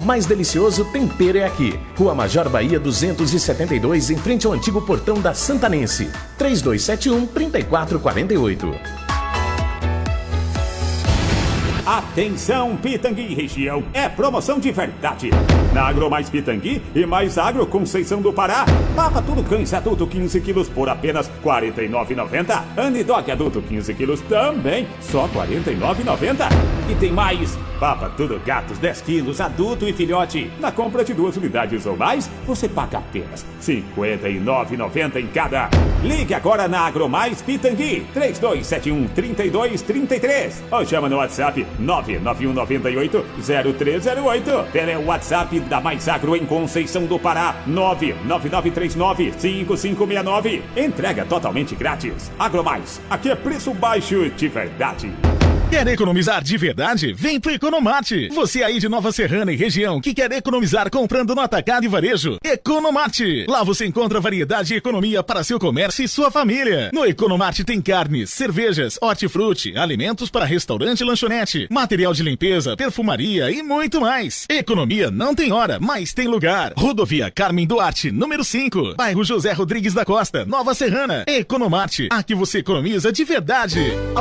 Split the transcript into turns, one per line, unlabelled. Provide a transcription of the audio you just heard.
mais delicioso tempero é aqui. Rua Major Bahia 272, em frente ao antigo portão da Santanense. 3271-3448.
Atenção, Pitangui região, é promoção de verdade. Na Agro Mais Pitangui e Mais Agro Conceição do Pará, papa tudo cães adulto 15 quilos por apenas R$ 49,90. Anidog adulto 15 quilos também, só R$ 49,90. E tem mais, papa tudo gatos 10 quilos adulto e filhote. Na compra de 2 unidades ou mais, você paga apenas R$ 59,90 em cada. Ligue agora na Agro Mais Pitangui, 3271-3233. Ou chama no WhatsApp 99198-0308. Pelo WhatsApp da Mais Agro em Conceição do Pará, 99939-5569. Entrega totalmente grátis. Agro Mais, aqui é preço baixo de verdade.
Quer economizar de verdade? Vem pro Economate! Você aí de Nova Serrana e região que quer economizar comprando no atacado e varejo? Economate! Lá você encontra variedade e economia para seu comércio e sua família. No Economate tem carnes, cervejas, hortifruti, alimentos para restaurante e lanchonete, material de limpeza, perfumaria e muito mais. Economia não tem hora, mas tem lugar. Rodovia Carmen Duarte, número 5, bairro José Rodrigues da Costa, Nova Serrana. Economate, aqui você economiza de verdade.